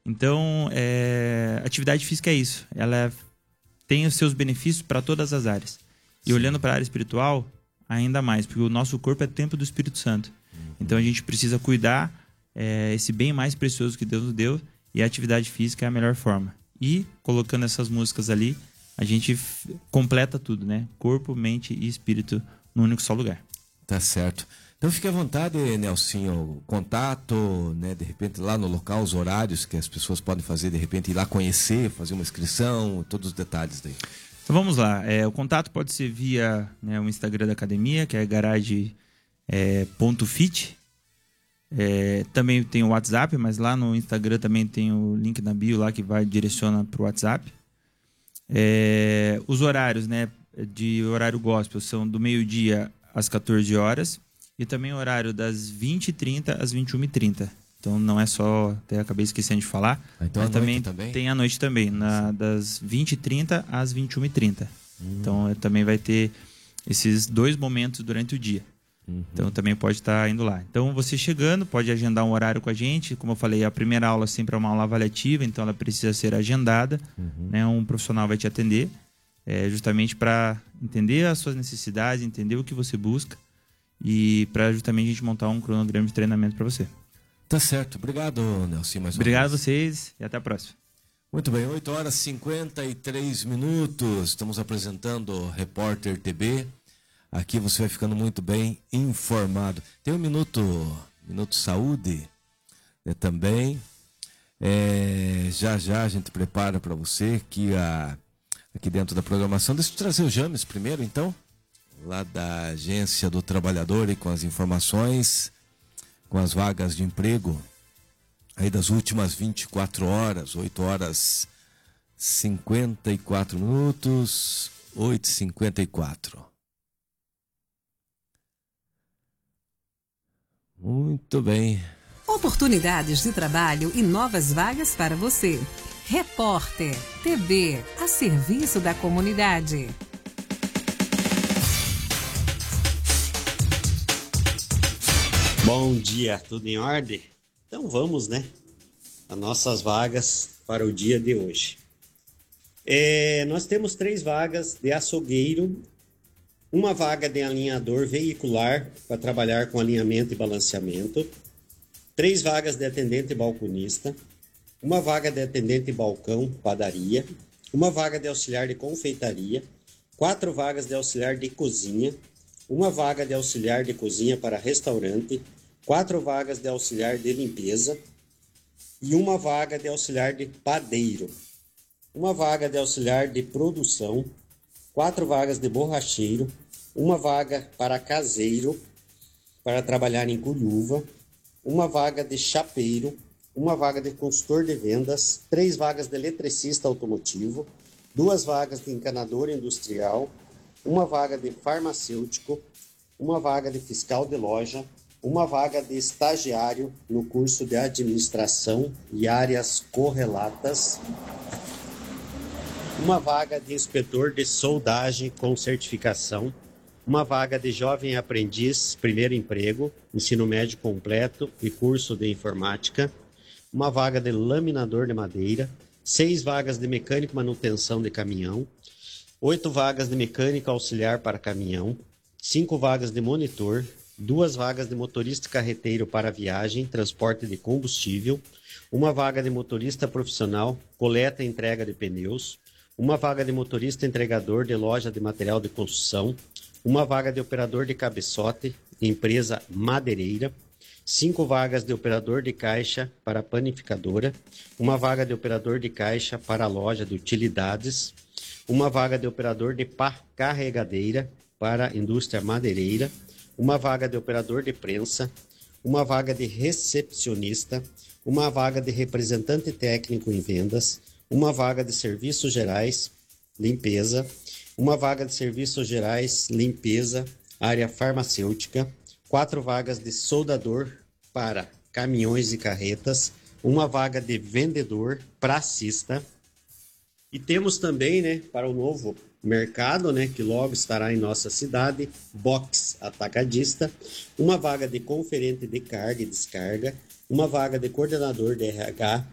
Então, atividade física é isso. Ela tem os seus benefícios para todas as áreas. E olhando para a área espiritual, ainda mais, porque o nosso corpo é templo do Espírito Santo. Então a gente precisa cuidar esse bem mais precioso que Deus nos deu, e a atividade física é a melhor forma. E colocando essas músicas ali, a gente completa tudo, né? Corpo, mente e espírito num único só lugar. Tá certo. Então fique à vontade, Nelsinho, o contato, né? De repente lá no local, os horários que as pessoas podem fazer, de repente ir lá conhecer, fazer uma inscrição, todos os detalhes daí. Então vamos lá. O contato pode ser via o Instagram da academia, que é garage.fit. Também tem o WhatsApp, mas lá no Instagram também tem o link na bio lá que direciona para o WhatsApp. Os horários, né, de horário gospel são do meio-dia às 14 horas e também o horário das 20h30 às 21h30. Então não é só, até acabei esquecendo de falar, então mas também tem à noite também, das 20h30 às 21h30. Então também vai ter esses 2 momentos durante o dia. Então também pode estar indo lá. Então você chegando, pode agendar um horário com a gente. Como eu falei, a primeira aula sempre é uma aula avaliativa, então ela precisa ser agendada. Né? Um profissional vai te atender, justamente para entender as suas necessidades, entender o que você busca e para justamente a gente montar um cronograma de treinamento para você. Tá certo. Obrigado, Nelson. Obrigado a vocês e até a próxima. Muito bem, 8h53. Estamos apresentando o Repórter TB. Aqui você vai ficando muito bem informado. Tem um Minuto Saúde, né, também. Já a gente prepara para você aqui dentro da programação. Deixa eu trazer o James primeiro, então. Lá da Agência do Trabalhador e com as informações, com as vagas de emprego aí das últimas 24 horas, 8h54, 8h54. Muito bem. Oportunidades de trabalho e novas vagas para você. Repórter TB, a serviço da comunidade. Bom dia, tudo em ordem? Então vamos, né? As nossas vagas para o dia de hoje. Nós temos 3 vagas de açougueiro, uma vaga de alinhador veicular para trabalhar com alinhamento e balanceamento, 3 vagas de atendente balconista, uma vaga de atendente balcão, padaria, uma vaga de auxiliar de confeitaria, 4 vagas de auxiliar de cozinha, uma vaga de auxiliar de cozinha para restaurante, 4 vagas de auxiliar de limpeza e uma vaga de auxiliar de padeiro, uma vaga de auxiliar de produção, 4 vagas de borracheiro, uma vaga para caseiro para trabalhar em Curiúva, uma vaga de chapeiro, uma vaga de consultor de vendas, 3 vagas de eletricista automotivo, 2 vagas de encanador industrial, uma vaga de farmacêutico, uma vaga de fiscal de loja, uma vaga de estagiário no curso de administração e áreas correlatas, uma vaga de inspetor de soldagem com certificação, uma vaga de jovem aprendiz, primeiro emprego, ensino médio completo e curso de informática, uma vaga de laminador de madeira, 6 vagas de mecânico manutenção de caminhão, 8 vagas de mecânico auxiliar para caminhão, 5 vagas de monitor, 2 vagas de motorista carreteiro para viagem, transporte de combustível, uma vaga de motorista profissional, coleta e entrega de pneus, uma vaga de motorista entregador de loja de material de construção, uma vaga de operador de cabeçote, empresa madeireira, 5 vagas de operador de caixa para panificadora, uma vaga de operador de caixa para a loja de utilidades, uma vaga de operador de pá carregadeira para a indústria madeireira, uma vaga de operador de prensa, uma vaga de recepcionista, uma vaga de representante técnico em vendas, uma vaga de serviços gerais, limpeza, uma vaga de serviços gerais, limpeza, área farmacêutica, 4 vagas de soldador para caminhões e carretas, uma vaga de vendedor, pracista. E temos também, né, para o novo mercado, né, que logo estará em nossa cidade, box atacadista, uma vaga de conferente de carga e descarga, uma vaga de coordenador de RH,